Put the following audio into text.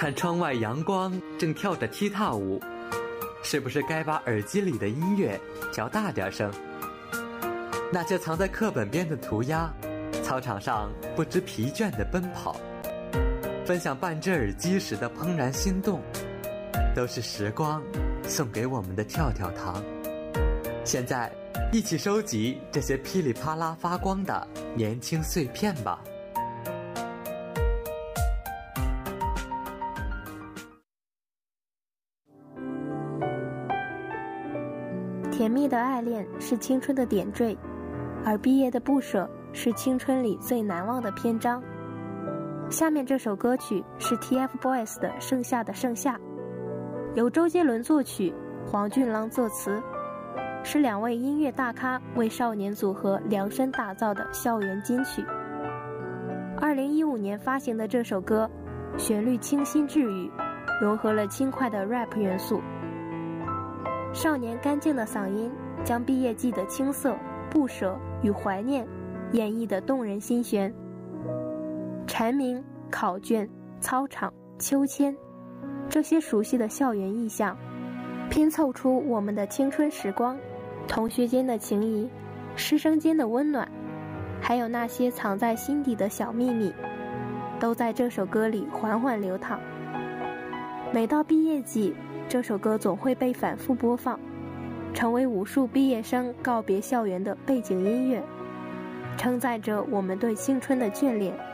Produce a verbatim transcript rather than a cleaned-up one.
看窗外阳光正跳着踢踏舞，是不是该把耳机里的音乐调大点声？那些藏在课本边的涂鸦，操场上不知疲倦地奔跑，分享半只耳机时的怦然心动，都是时光送给我们的跳跳糖。现在一起收集这些噼里啪啦发光的年轻碎片吧。 甜蜜的爱恋是青春的点缀，而毕业的不舍是青春里最难忘的篇章。下面这首歌曲是 T F BOYS 的《盛夏的盛夏》，由周杰伦作曲，黄俊郎作词，是两位音乐大咖为少年组合量身打造的校园金曲。二零一五年发行的这首歌，旋律清新治愈，融合了轻快的 rap 元素。少年干净的嗓音将毕业季的青涩、不舍与怀念演绎得动人心弦。蝉鸣、考卷、操场、秋千，这些熟悉的校园意象，拼凑出我们的青春时光，同学间的情谊，师生间的温暖，还有那些藏在心底的小秘密，都在这首歌里缓缓流淌。每到毕业季，这首歌总会被反复播放，成为无数毕业生告别校园的背景音乐，承载着我们对青春的眷恋。